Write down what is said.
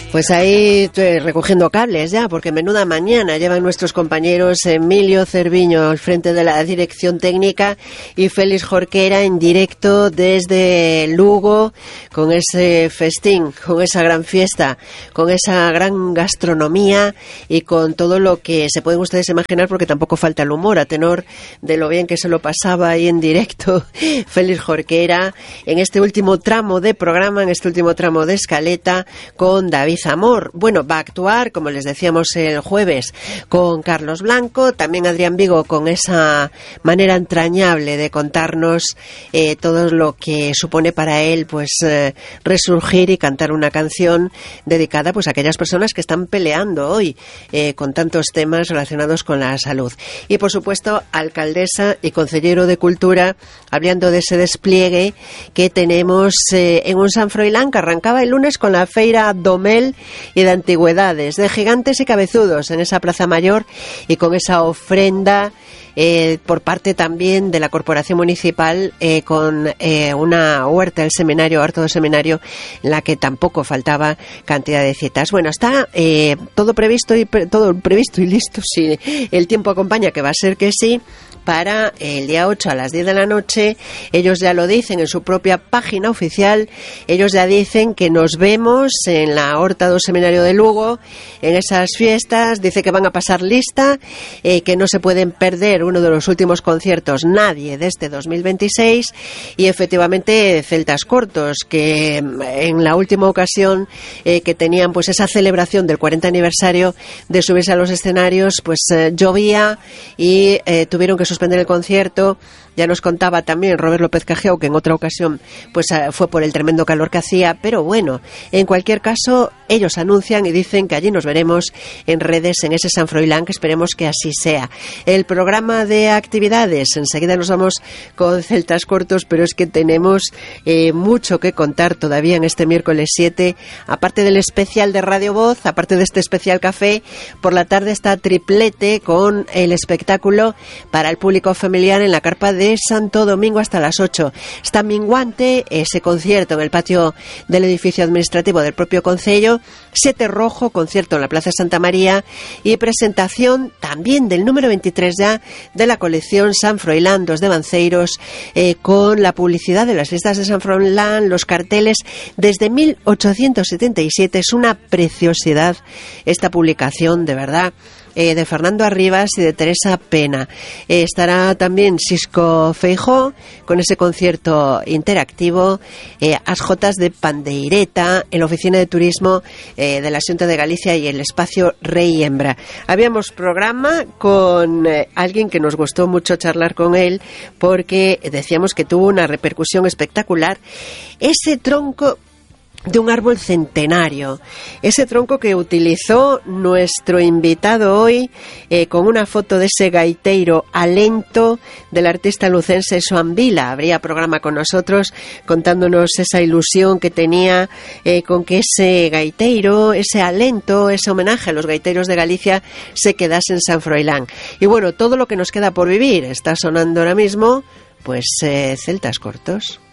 Pues ahí recogiendo cables ya, porque menuda mañana llevan nuestros compañeros Emilio Cerviño al frente de la dirección técnica y Félix Jorquera en directo desde Lugo con ese festín, con esa gran fiesta, con esa gran gastronomía y con todo lo que se pueden ustedes imaginar, porque tampoco falta el humor a tenor de lo bien que se lo pasaba ahí en directo Félix Jorquera en este último tramo de programa, en este último tramo de escaleta con David Zamor. Bueno, va a actuar, como les decíamos el jueves, con Carlos Blanco, también Adrián Vigo con esa manera entrañable de contarnos todo lo que supone para él pues resurgir y cantar una canción dedicada pues a aquellas personas que están peleando hoy con tantos temas relacionados con la salud. Y por supuesto, alcaldesa y concejero de Cultura, hablando de ese despliegue que tenemos en un San Froilán que arrancaba el lunes con la Feira Domel y de Antigüedades, de gigantes y cabezudos en esa Plaza Mayor y con esa ofrenda por parte también de la Corporación Municipal con una huerta del seminario, harto del seminario, en la que tampoco faltaba cantidad de citas. Bueno, está todo previsto y listo, si el tiempo acompaña, que va a ser que sí, para el día 8 a las 10 de la noche. Ellos ya lo dicen en su propia página oficial, ellos ya dicen que nos vemos en la Horta do Seminario de Lugo, en esas fiestas, dice que van a pasar lista, que no se pueden perder uno de los últimos conciertos nadie de este 2026, y efectivamente Celtas Cortos, que en la última ocasión que tenían pues esa celebración del 40 aniversario de subirse a los escenarios, pues llovía y tuvieron que suspender el concierto. Ya nos contaba también Robert López Cajeo que en otra ocasión pues fue por el tremendo calor que hacía, pero bueno, en cualquier caso ellos anuncian y dicen que allí nos veremos en redes en ese San Froilán, que esperemos que así sea. El programa de actividades, enseguida nos vamos con Celtas Cortos, pero es que tenemos mucho que contar todavía en este miércoles 7, aparte del especial de Radio Voz, aparte de este especial café, por la tarde está triplete con el espectáculo para el público familiar en la carpa de Santo Domingo hasta las 8. Está minguante ese concierto en el patio del edificio administrativo del propio concello, 7 rojo, concierto en la Plaza Santa María y presentación también del número 23 ya de la colección San Froilán dos de Banceiros, con la publicidad de las fiestas de San Froilán, los carteles desde 1877. Es una preciosidad esta publicación, de verdad, de Fernando Arribas y de Teresa Pena. Estará también Xisco Feijó con ese concierto interactivo, as jotas de pandeireta en la oficina de turismo de la Xunta de Galicia y el espacio Rey Hembra. Habíamos programa con alguien que nos gustó mucho charlar con él, porque decíamos que tuvo una repercusión espectacular. Ese tronco de un árbol centenario, ese tronco que utilizó nuestro invitado hoy, con una foto de ese gaiteiro alento del artista lucense Xoan Vila. Habría programa con nosotros contándonos esa ilusión que tenía con que ese gaiteiro, ese alento, ese homenaje a los gaiteiros de Galicia se quedase en San Froilán. Y bueno, todo lo que nos queda por vivir está sonando ahora mismo, pues Celtas Cortos.